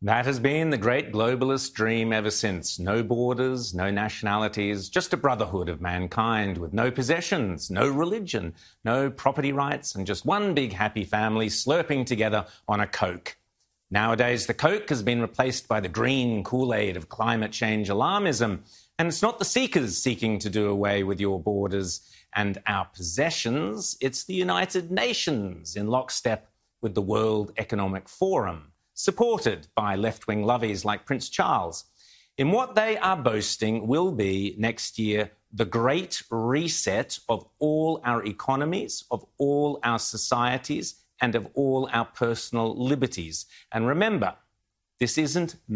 That has been the great globalist dream ever since. No borders, no nationalities, just a brotherhood of mankind with no possessions, no religion, no property rights, and just one big happy family slurping together on a Coke. Nowadays, the Coke has been replaced by the green Kool-Aid of climate change alarmism. And it's not the seekers seeking to do away with your borders and our possessions. It's the United Nations in lockstep with the World Economic Forum, supported by left-wing lovies like Prince Charles, in what they are boasting will be next year the great reset of all our economies, of all our societies, and of all our personal liberties. And remember, this isn't